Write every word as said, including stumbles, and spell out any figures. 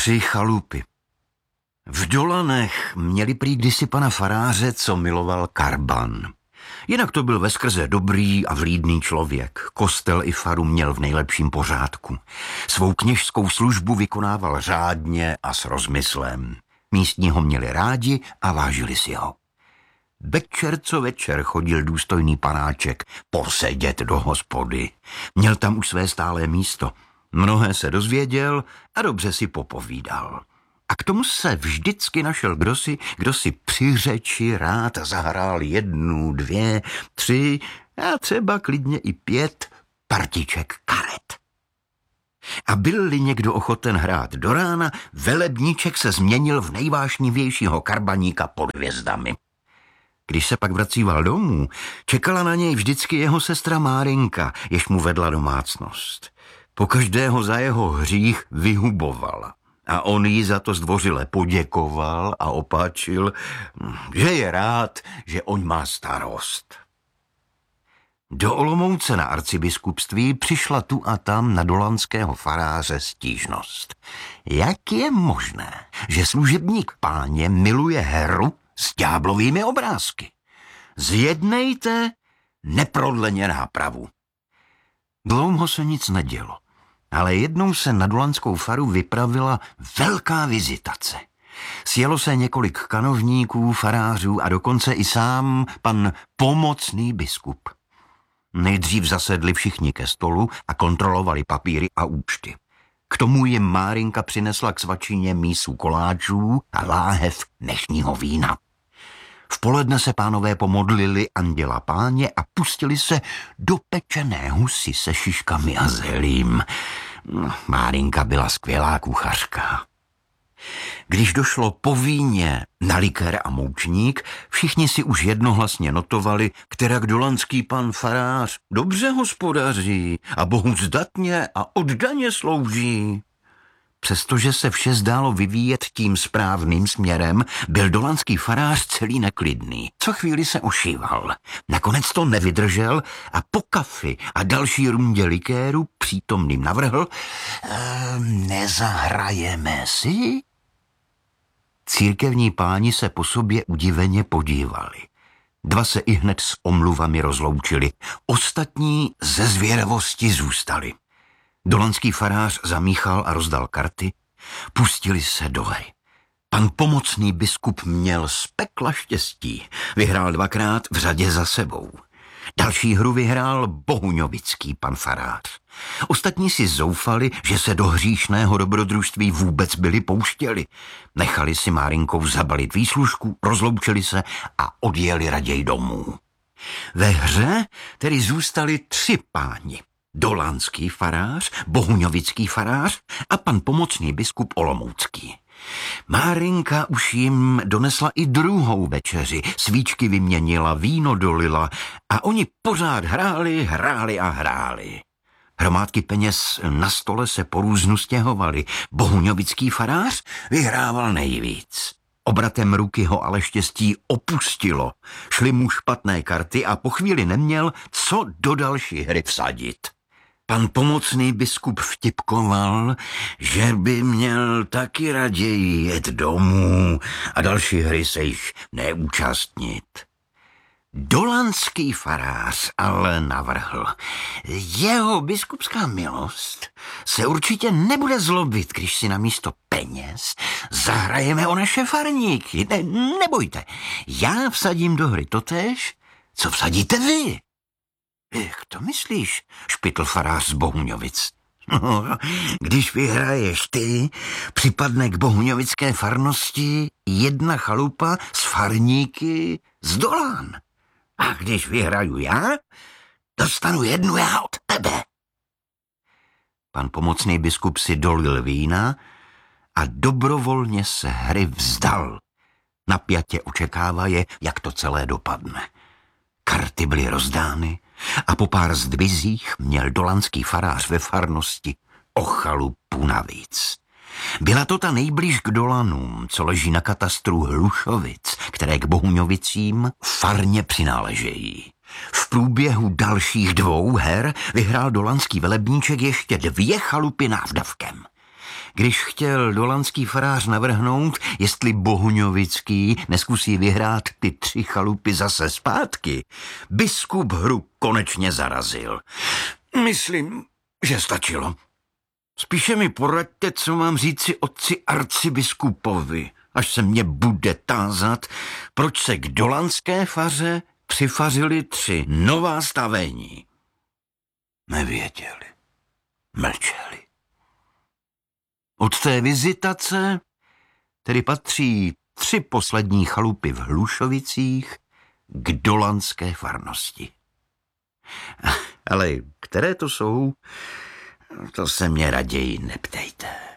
Tři chalupy. V Dolanech měli prý kdysi pana faráře, co miloval Karban. Jinak to byl veskrze dobrý a vlídný člověk. Kostel i faru měl v nejlepším pořádku. Svou kněžskou službu vykonával řádně a s rozmyslem. Místní ho měli rádi a vážili si ho. Večer co večer chodil důstojný panáček posedět do hospody. Měl tam už své stálé místo. Mnohé se dozvěděl a dobře si popovídal. A k tomu se vždycky našel kdosi, kdo si při řeči rád zahrál jednu, dvě, tři a třeba klidně i pět partiček karet. A byl-li někdo ochoten hrát do rána, velebníček se změnil v nejvášnivějšího karbaníka pod hvězdami. Když se pak vracíval domů, čekala na něj vždycky jeho sestra Márinka, jež mu vedla domácnost. Pokaždého za jeho hřích vyhubovala. A on jí za to zdvořile poděkoval a opáčil, že je rád, že on má starost. Do Olomouce na arcibiskupství přišla tu a tam na dolanského faráře stížnost. Jak je možné, že služebník páně miluje hru s ďáblovými obrázky? Zjednejte neprodleně nápravu. Dlouho se nic nedělo. Ale jednou se na dolanskou faru vypravila velká vizitace. Sjelo se několik kanovníků, farářů a dokonce i sám pan pomocný biskup. Nejdřív zasedli všichni ke stolu a kontrolovali papíry a účty. K tomu jim Márinka přinesla k svačině mísu koláčů a láhev dnešního vína. V poledne se pánové pomodlili Anděla Páně a pustili se do pečené husy se šiškami a zelím. Márinka byla skvělá kuchařka. Když došlo po víně na likér a moučník, všichni si už jednohlasně notovali, kterak dolanský pan farář dobře hospodaří a Bohu zdatně a oddaně slouží. Přestože se vše zdálo vyvíjet tím správným směrem, byl dolanský farář celý neklidný. Co chvíli se ošíval. Nakonec to nevydržel a po kafi a další rundě likéru přítomným navrhl, ehm, nezahrajeme si? Církevní páni se po sobě udiveně podívali. Dva se ihned s omluvami rozloučili. Ostatní ze zvědavosti zůstali. Dolanský farář zamíchal a rozdal karty, pustili se do hry. Pan pomocný biskup měl z pekla štěstí, vyhrál dvakrát v řadě za sebou. Další hru vyhrál bohuňovický pan farář. Ostatní si zoufali, že se do hříšného dobrodružství vůbec byli pouštěli. Nechali si Márinkou zabalit výslužku, rozloučili se a odjeli raději domů. Ve hře tedy zůstali tři páni. Dolanský farář, bohuňovický farář a pan pomocný biskup olomoucký. Márinka už jim donesla i druhou večeři, svíčky vyměnila, víno dolila a oni pořád hráli, hráli a hráli. Hromádky peněz na stole se po různu stěhovaly. Bohuňovický farář vyhrával nejvíc. Obratem ruky ho ale štěstí opustilo. Šly mu špatné karty a po chvíli neměl, co do další hry vsadit. Pan pomocný biskup vtipkoval, že by měl taky raději jet domů a další hry se již neúčastnit. Dolanský farář ale navrhl, jeho biskupská milost se určitě nebude zlobit, když si na místo peněz zahrajeme o naše farníky. Ne, nebojte, já vsadím do hry totéž, co vsadíte vy. Jak to myslíš, špitl farář z Bohuňovic? No, když vyhraješ ty, připadne k bohuňovické farnosti jedna chalupa s farníky z Dolan. A když vyhraju já, dostanu jednu já od tebe. Pan pomocný biskup si dolil vína a dobrovolně se hry vzdal. Napjatě očekává je, jak to celé dopadne. Karty byly rozdány a po pár zdvizích měl dolanský farář ve farnosti o chalupu navíc. Byla to ta nejblíž k Dolanům, co leží na katastru Hlušovic, které k Bohuňovicím farně přináležejí. V průběhu dalších dvou her vyhrál dolanský velebníček ještě dvě chalupy návdavkem. Když chtěl dolanský farář navrhnout, jestli Bohuňovický neskusí vyhrát ty tři chalupy zase zpátky, biskup hru konečně zarazil. Myslím, že stačilo. Spíše mi poraďte, co mám říci otci arcibiskupovi, až se mě bude tázat, proč se k dolanské faře přifařili tři nová stavení. Nevěděli, mlčeli. Od té vizitace tedy patří tři poslední chalupy v Hlušovicích k dolanské farnosti. Ale které to jsou, to se mě raději neptejte.